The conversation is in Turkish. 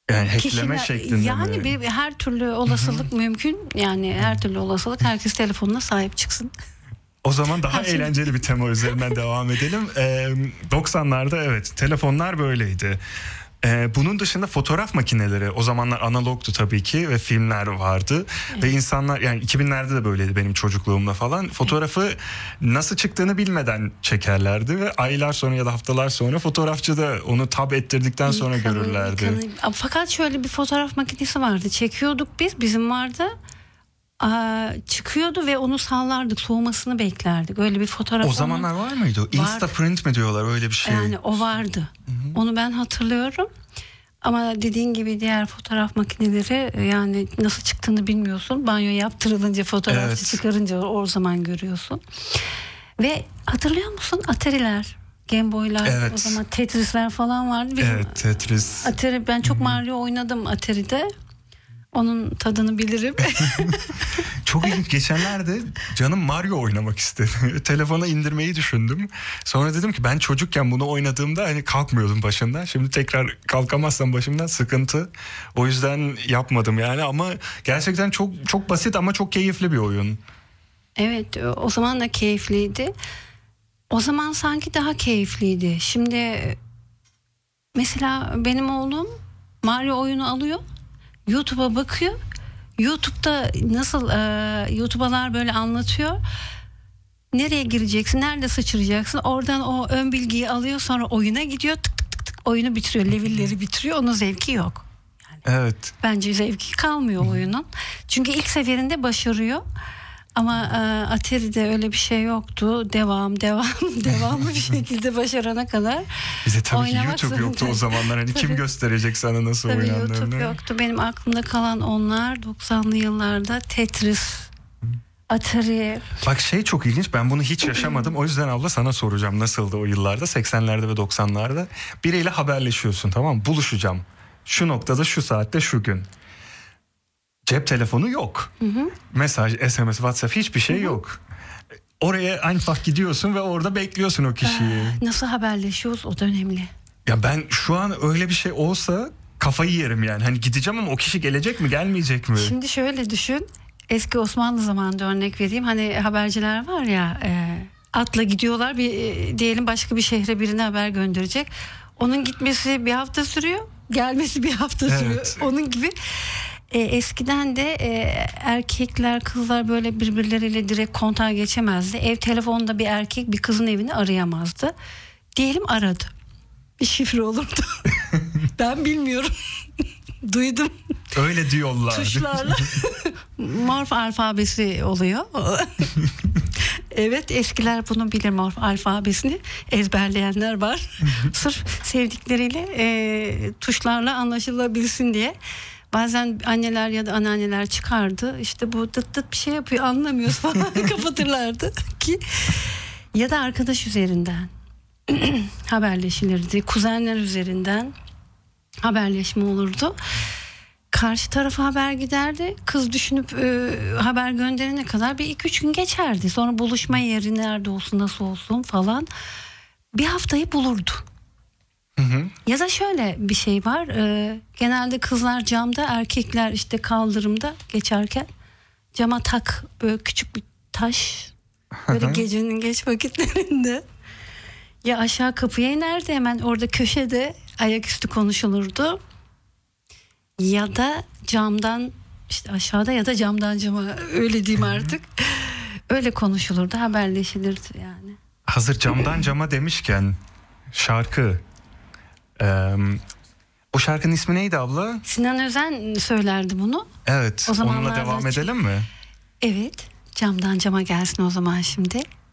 Yani hackleme şeklinde yani mi? her türlü olasılık mümkün. Yani her türlü olasılık, herkes telefonuna sahip çıksın. O zaman daha eğlenceli bir tema üzerinden devam edelim. 90'larda evet, telefonlar böyleydi. Bunun dışında fotoğraf makineleri, o zamanlar analogtu tabii ki ve filmler vardı. Evet. Ve insanlar, yani 2000'lerde de böyleydi benim çocukluğumda falan. Fotoğrafı nasıl çıktığını bilmeden çekerlerdi ve aylar sonra ya da haftalar sonra fotoğrafçı da onu tab ettirdikten sonra görürlerdi. Fakat şöyle bir fotoğraf makinesi vardı. Çekiyorduk bizim vardı. Çıkıyordu ve onu sallardık, soğumasını beklerdik. Öyle bir fotoğraf. O zamanlar var mıydı? Vardı. Instaprint mi diyorlar, öyle bir şey? Yani o vardı. Hı-hı. Onu ben hatırlıyorum. Ama dediğin gibi diğer fotoğraf makineleri, yani nasıl çıktığını bilmiyorsun. Banyo yaptırılınca, fotoğrafçı çıkarınca o zaman görüyorsun. Ve hatırlıyor musun? Atari'ler, Game Boy'lar, evet. O zaman Tetris'ler falan vardı. Evet, Tetris. Atari, ben çok Mario oynadım Atari'de. Onun tadını bilirim. Çok ilginç. Geçenlerde canım Mario oynamak istedi. Telefona indirmeyi düşündüm. Sonra dedim ki ben çocukken bunu oynadığımda hani kalkmıyordum başından. Şimdi tekrar kalkamazsam başımdan sıkıntı. O yüzden yapmadım yani, ama gerçekten çok çok basit ama çok keyifli bir oyun. Evet, o zaman da keyifliydi. O zaman sanki daha keyifliydi. Şimdi mesela benim oğlum Mario oyunu alıyor, YouTube'a bakıyor. YouTube'da nasıl YouTuber'lar böyle anlatıyor. Nereye gireceksin, nerede sıçrayacaksın. Oradan o ön bilgiyi alıyor, sonra oyuna gidiyor. Tık tık tık tık oyunu bitiriyor, levelleri bitiriyor. Onun zevki yok. Yani evet. Bence zevki kalmıyor oyunun. Çünkü ilk seferinde başarıyor. Ama Atari'de öyle bir şey yoktu. Devamlı bir şekilde başarana kadar. Bize tabii ki YouTube yoktu o zamanlar. Hani kim gösterecek sana nasıl oynandığını? YouTube yoktu. Benim aklımda kalan onlar 90'lı yıllarda Tetris, Atari. Bak çok ilginç. Ben bunu hiç yaşamadım. O yüzden abla sana soracağım, nasıldı o yıllarda, 80'lerde ve 90'larda? Biriyle haberleşiyorsun, tamam mı? Buluşacağım. Şu noktada, şu saatte, şu gün. Cep telefonu yok. Hı-hı. Mesaj, SMS, WhatsApp, hiçbir şey yok. Oraya einfach gidiyorsun ve orada bekliyorsun o kişiyi. Nasıl haberleşiyoruz, o da önemli. Ya ben şu an öyle bir şey olsa kafayı yerim yani. Hani gideceğim ama o kişi gelecek mi, gelmeyecek mi? Şimdi şöyle düşün. Eski Osmanlı zamanında örnek vereyim. Hani haberciler var ya, atla gidiyorlar, diyelim başka bir şehre birine haber gönderecek. Onun gitmesi bir hafta sürüyor, gelmesi bir hafta sürüyor. Onun gibi. Eskiden de erkekler, kızlar böyle birbirleriyle direkt kontağa geçemezdi. Ev telefonunda bir erkek bir kızın evini arayamazdı. Diyelim aradı. Bir şifre olurdu. Ben bilmiyorum. Duydum. Öyle diyorlar. Tuşlarla. Morse alfabesi oluyor. Evet, eskiler bunu bilir, Morse alfabesini ezberleyenler var. Sırf sevdikleriyle tuşlarla anlaşılabilsin diye. Bazen anneler ya da anneanneler çıkardı. İşte bu dıt dıt bir şey yapıyor, anlamıyoruz falan kapatırlardı ki. Ya da arkadaş üzerinden haberleşilirdi. Kuzenler üzerinden haberleşme olurdu. Karşı tarafa haber giderdi. Kız düşünüp haber gönderene kadar bir 2-3 gün geçerdi. Sonra buluşma yeri nerede olsun, nasıl olsun falan. Bir haftayı bulurdu. Hı. Ya da şöyle bir şey var. Genelde kızlar camda, erkekler işte kaldırımda geçerken cama böyle küçük bir taş, böyle gecenin geç vakitlerinde ya aşağı kapıya inerdi, hemen orada köşede ayaküstü konuşulurdu. Ya da camdan işte aşağıda, ya da camdan cama, öyle diyeyim artık. Öyle konuşulurdu, haberleşilirdi yani. Hazır camdan cama demişken şarkı. O şarkının ismi neydi abla? Sinan Özen söylerdi bunu. Evet. Onunla devam edelim mi? Evet. Camdan cama gelsin o zaman şimdi.